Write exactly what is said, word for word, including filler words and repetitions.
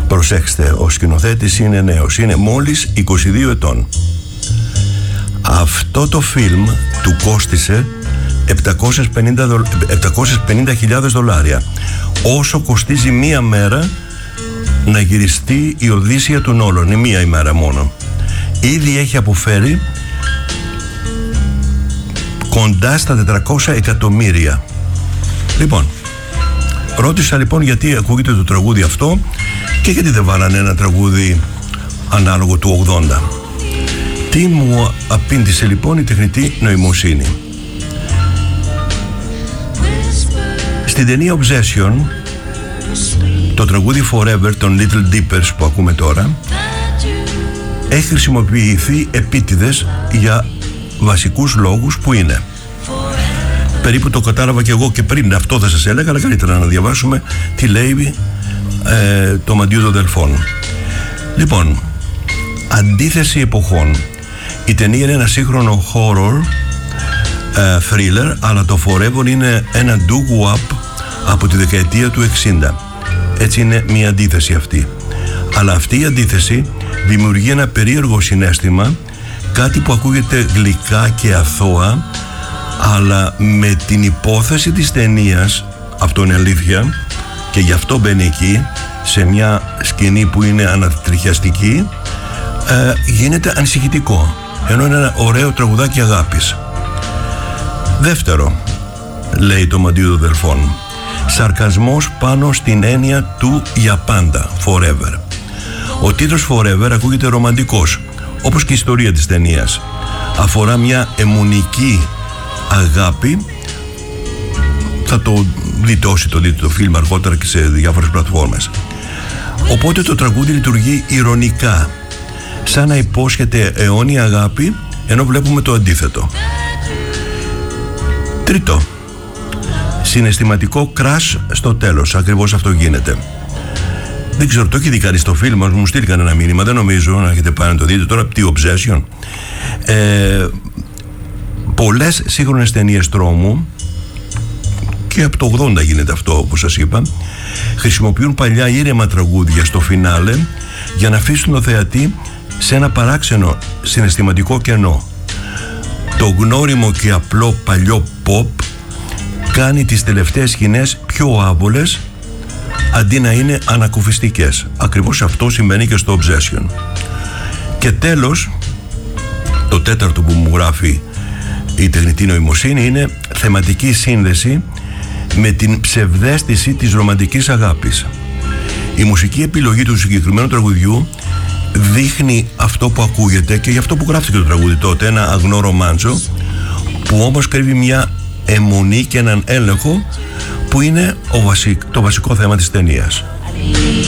Προσέξτε, ο σκηνοθέτης είναι νέος, είναι μόλις είκοσι δύο ετών. Αυτό το φιλμ του κόστισε επτακόσιες πενήντα χιλιάδες δολάρια, όσο κοστίζει μία μέρα να γυριστεί η Οδύσσεια του Νόλαν. Είναι μία ημέρα μόνο. Ήδη έχει αποφέρει κοντά στα τετρακόσια εκατομμύρια. Λοιπόν, ρώτησα λοιπόν γιατί ακούγεται το τραγούδι αυτό και γιατί δεν βάλανε ένα τραγούδι ανάλογο του ογδόντα. Τι μου απήντησε λοιπόν η τεχνητή νοημοσύνη? Στην ταινία Obsession, το τραγούδι Forever των Little Dippers που ακούμε τώρα έχει χρησιμοποιηθεί επίτηδες για βασικούς λόγους που είναι, περίπου το κατάλαβα και εγώ και πριν, αυτό θα σας έλεγα, αλλά καλύτερα να διαβάσουμε τι λέει ε, το μαντίο των Δελφών. Λοιπόν, αντίθεση εποχών. Η ταινία είναι ένα σύγχρονο horror ε, thriller, αλλά το Forever είναι ένα doo-wop από τη δεκαετία του εξήντα. Έτσι είναι μια αντίθεση αυτή. Αλλά αυτή η αντίθεση δημιουργεί ένα περίεργο συναίσθημα, κάτι που ακούγεται γλυκά και αθώα, αλλά με την υπόθεση της ταινίας, αυτό είναι αλήθεια και γι' αυτό μπαίνει εκεί, σε μια σκηνή που είναι ανατριχιαστική, ε, γίνεται ανησυχητικό, ενώ είναι ένα ωραίο τραγουδάκι αγάπης. Δεύτερο, λέει το μαντίο των Δελφών, σαρκασμός πάνω στην έννοια του για πάντα, Forever. Ο τίτλος Forever ακούγεται ρομαντικός, όπως και η ιστορία της ταινίας. Αφορά μια αιμονική αγάπη. Θα το δείτε όσοι το δείτε το φιλμ αργότερα και σε διάφορες πλατφόρμες. Οπότε το τραγούδι λειτουργεί ειρωνικά, σαν να υπόσχεται αιώνια αγάπη, ενώ βλέπουμε το αντίθετο. Τρίτο, συναισθηματικό crash στο τέλος. Ακριβώς αυτό γίνεται. Δεν ξέρω, το έχει δει κανείς στο φιλμ, μου στείλει ένα μήνυμα, δεν νομίζω να έχετε πάει να το δείτε τώρα. Τι Obsession. ε, Πολλές σύγχρονες ταινίες τρόμου, και από το ογδόντα γίνεται αυτό όπως σας είπα, χρησιμοποιούν παλιά ήρεμα τραγούδια στο φινάλε για να αφήσουν το θεατή σε ένα παράξενο συναισθηματικό κενό. Το γνώριμο και απλό παλιό pop κάνει τις τελευταίες σκηνές πιο άβολες αντί να είναι ανακουφιστικές. Ακριβώς αυτό συμβαίνει και στο Obsession. Και τέλος, το τέταρτο που μου γράφει η τεχνητή νοημοσύνη είναι θεματική σύνδεση με την ψευδαίσθηση της ρομαντικής αγάπης. Η μουσική επιλογή του συγκεκριμένου τραγουδιού δείχνει αυτό που ακούγεται και γι' αυτό που γράφτηκε το τραγούδι τότε, ένα αγνό ρομάντσο που όμως κρύβει μια αιμονή και έναν έλεγχο που είναι ο βασικ, το βασικό θέμα της ταινίας.